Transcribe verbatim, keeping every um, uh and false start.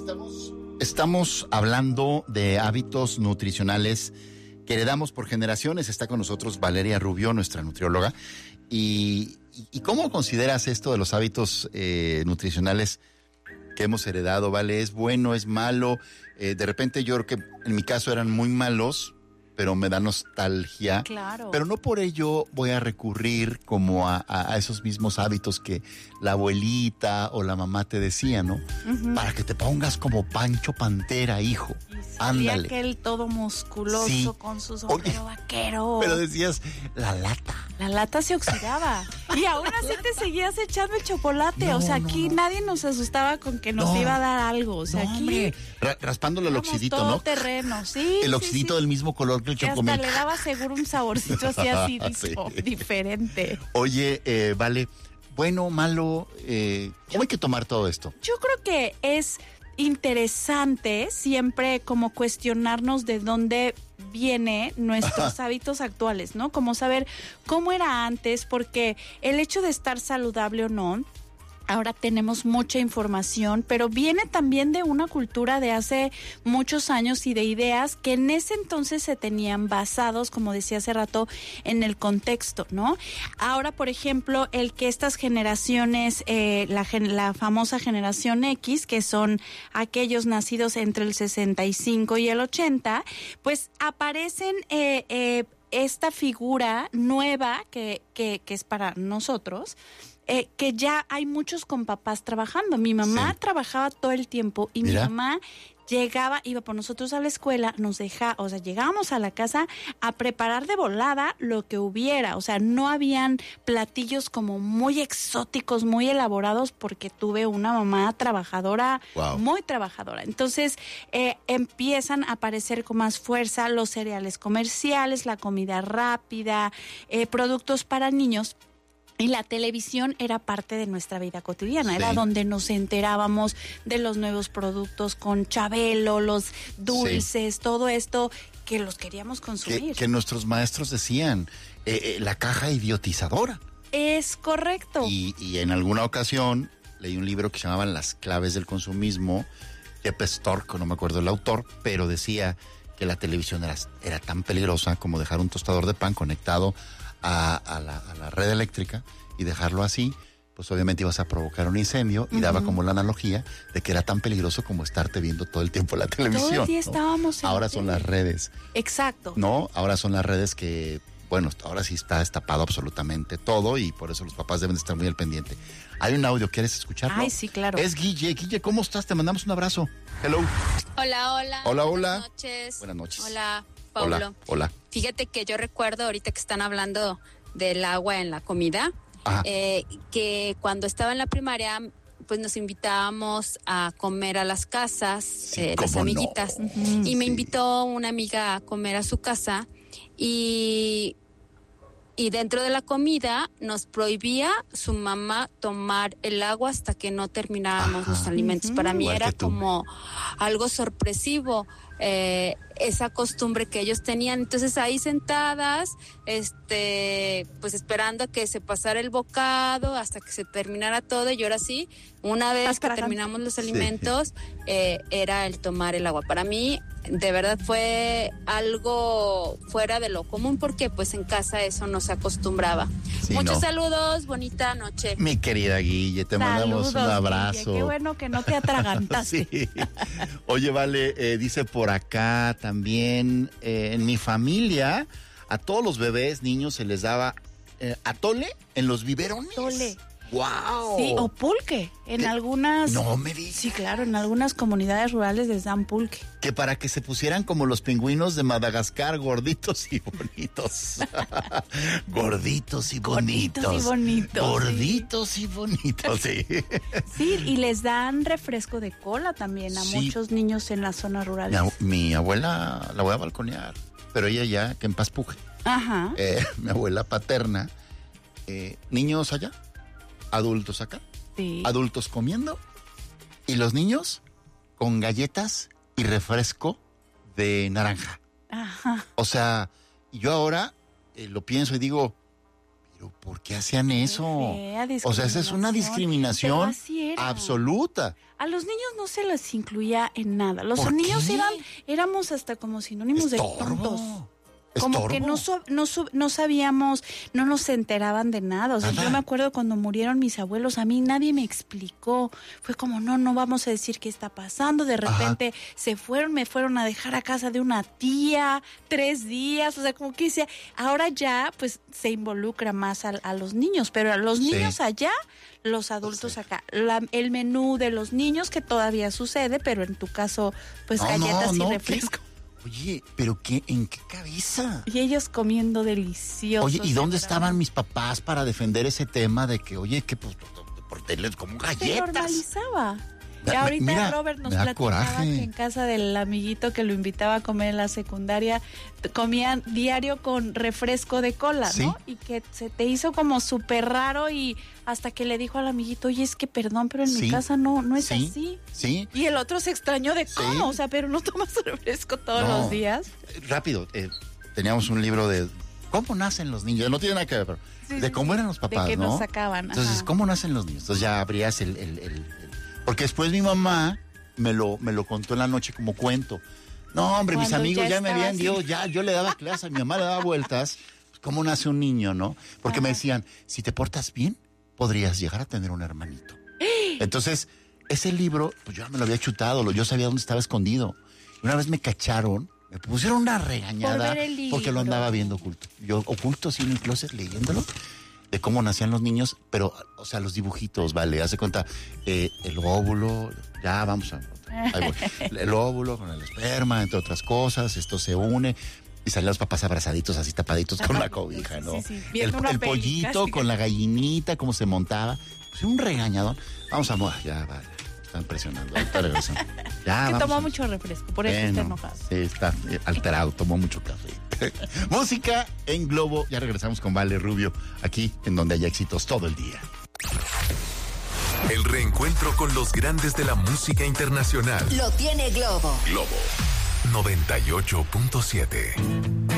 Estamos, estamos hablando de hábitos nutricionales que heredamos por generaciones. Está con nosotros Valeria Rubio, nuestra nutrióloga. ¿Y, y cómo consideras esto de los hábitos eh, nutricionales que hemos heredado? ¿Vale? ¿Es bueno? ¿Es malo? Eh, de repente yo creo que en mi caso eran muy malos, pero me da nostalgia. Claro. Pero no por ello voy a recurrir como a, a, a esos mismos hábitos que la abuelita o la mamá te decía, ¿no? Uh-huh. Para que te pongas como Pancho Pantera, hijo. Ándale. Aquel todo musculoso, sí, con su sombrero vaquero. Pero decías, la lata. La lata se oxidaba. Y aún así te seguías echando el chocolate. No, o sea, aquí no. nadie nos asustaba con que nos no. iba a dar algo. O sea, no, aquí... Ra- raspándole el oxidito, todo ¿no? terreno, sí. El sí, oxidito sí. del mismo color que el chocomil. Hasta le daba seguro un saborcito así, así, sí. diferente. Oye, eh, vale, bueno, malo, eh, ¿cómo hay que tomar todo esto? Yo creo que es interesante siempre como cuestionarnos de dónde viene nuestros hábitos actuales, ¿no? Como saber cómo era antes, porque el hecho de estar saludable o no, ahora tenemos mucha información, pero viene también de una cultura de hace muchos años y de ideas que en ese entonces se tenían basados, como decía hace rato, en el contexto, ¿no? Ahora, por ejemplo, el que estas generaciones, eh, la, la famosa generación X, que son aquellos nacidos entre el sesenta y cinco y el ochenta, pues aparecen eh, eh, esta figura nueva que, que, que es para nosotros, Eh, que ya hay muchos con papás trabajando. Mi mamá sí. trabajaba todo el tiempo y Mira. mi mamá llegaba, iba por nosotros a la escuela, nos dejaba, o sea, llegábamos a la casa a preparar de volada lo que hubiera. O sea, no habían platillos como muy exóticos, muy elaborados, porque tuve una mamá trabajadora, wow. muy trabajadora. Entonces, eh, empiezan a aparecer con más fuerza los cereales comerciales, la comida rápida, eh, productos para niños. Y la televisión era parte de nuestra vida cotidiana, sí. era donde nos enterábamos de los nuevos productos con Chabelo, los dulces, sí. todo esto que los queríamos consumir. Que, que nuestros maestros decían, eh, eh, la caja idiotizadora. Es correcto. Y, y en alguna ocasión leí un libro que se llamaba Las claves del consumismo, Jeppe Stork, no me acuerdo el autor, pero decía que la televisión era, era tan peligrosa como dejar un tostador de pan conectado A, a, la, a la red eléctrica y dejarlo así, pues obviamente ibas a provocar un incendio y uh-huh. daba como la analogía de que era tan peligroso como estarte viendo todo el tiempo la televisión. Todo el día ¿no? estábamos en Ahora son las redes. Exacto. No, ahora son las redes que, bueno, ahora sí está destapado absolutamente todo y por eso los papás deben estar muy al pendiente. Hay un audio, ¿quieres escucharlo? Ay, sí, claro. Es Guille. Guille, ¿cómo estás? Te mandamos un abrazo. Hello. Hola, hola. Hola, hola. Buenas noches. Buenas noches. Hola. Paulo. Hola, hola. Fíjate que yo recuerdo ahorita que están hablando del agua en la comida, eh, que cuando estaba en la primaria, pues nos invitábamos a comer a las casas, sí, eh, las amiguitas, no. y me sí. invitó una amiga a comer a su casa y... Y dentro de la comida nos prohibía su mamá tomar el agua hasta que no termináramos Ajá. los alimentos. Uh-huh. Para mí Igual era como algo sorpresivo, eh, esa costumbre que ellos tenían. Entonces ahí sentadas, este, pues esperando a que se pasara el bocado hasta que se terminara todo. Y ahora sí, una vez que terminamos los alimentos, sí. eh, era el tomar el agua. Para mí, de verdad fue algo fuera de lo común porque pues en casa eso no se acostumbraba. Sí, Muchos no. saludos, bonita noche. Mi querida Guille, te saludos, mandamos un abrazo. Guille, qué bueno que no te atragantaste. sí. Oye, vale, eh, dice por acá también, eh, en mi familia, a todos los bebés, niños, se les daba eh, atole en los biberones. Atole. ¡Wow! Sí, o pulque. En ¿Qué? algunas... No me digas. Sí, claro, en algunas comunidades rurales les dan pulque. Que para que se pusieran como los pingüinos de Madagascar, gorditos y bonitos. gorditos y bonitos. Gorditos y bonitos. Gorditos sí. y bonitos, sí. Sí, y les dan refresco de cola también a sí. muchos niños en las zonas rurales. Mi, mi abuela, la voy a balconear, pero ella ya, que en paz puje. Ajá. Eh, mi abuela paterna, eh, niños allá, adultos acá, sí. adultos comiendo y los niños con galletas y refresco de naranja. Ajá. O sea, yo ahora eh, lo pienso y digo, Pero ¿por qué hacían eso? Fea O sea, esa es una discriminación pero así era. absoluta. A los niños no se les incluía en nada. Los ¿Por niños qué? eran, éramos hasta como sinónimos de tontos. Estorbo. Como que Estorbo. no, so- no, su- no sabíamos, no nos enteraban de nada. O sea, Nada. yo me acuerdo cuando murieron mis abuelos, a mí nadie me explicó. Fue como, no, no vamos a decir qué está pasando. De repente se fueron, me fueron a dejar a casa de una tía, tres días. O sea, como que decía, ahora ya pues se involucra más a, a los niños, pero a los Sí. niños allá, los adultos Sí. acá. La- el menú de los niños que todavía sucede, pero en tu caso, pues No, galletas no, y no, refresco. ¿qué? Oye, ¿pero qué? ¿En qué cabeza? Y ellos comiendo delicioso. Oye, ¿y dónde seguramente. estaban mis papás para defender ese tema de que, oye, que pues, por tenerles como Se galletas? normalizaba. Y Me- ahorita mira, Robert nos me da platicaba coraje. que en casa del amiguito que lo invitaba a comer en la secundaria, t- comían diario con refresco de cola, Sí. ¿no? Y que se te hizo como súper raro y hasta que le dijo al amiguito, oye, es que perdón, pero en mi Sí. casa no, no es Sí. así. Sí. Y el otro se extrañó de Sí. cómo, o sea, pero no tomas refresco todos No. los días. Rápido, eh, teníamos un libro de cómo nacen los niños, no tiene nada que ver, pero Sí, de sí, cómo sí. eran los papás, De que ¿no? nos sacaban. Entonces, ajá. ¿cómo nacen los niños? Entonces ya abrías el, el- el- el- porque después mi mamá me lo, me lo contó en la noche como cuento. No, hombre, mis Cuando amigos ya ya, me estaba habían así. dio, ya, yo le daba clase, a mi mamá le daba vueltas. ¿Cómo nace un niño, no? Porque me Ajá. decían, si te portas bien, podrías llegar a tener un hermanito. Entonces, ese libro, pues yo ya me lo había chutado, lo- yo sabía dónde estaba escondido. Y una vez me cacharon, me pusieron una regañada Por ver el porque lo libro. andaba viendo oculto. Yo oculto, sí, en el closet, leyéndolo, de cómo nacían los niños, pero, o sea, los dibujitos, vale, hace cuenta, eh, el óvulo, ya vamos a... ahí voy. El óvulo con el esperma, entre otras cosas, esto se une... Y salen los papás abrazaditos, así tapaditos con la cobija, ¿no? Sí, sí, el viendo una el peli, pollito casi. con la gallinita, cómo se montaba. Pues un regañadón. Vamos a... mo- Ya, vale. Están presionando. Ahorita regresamos. Ya, que vamos tomó a- mucho refresco, por eso está Bueno, enojado. sí, está eh, alterado, tomó mucho café. Música en Globo. Ya regresamos con Vale Rubio, aquí en donde hay éxitos todo el día. El reencuentro con los grandes de la música internacional. Lo tiene Globo. Globo noventa y ocho punto siete.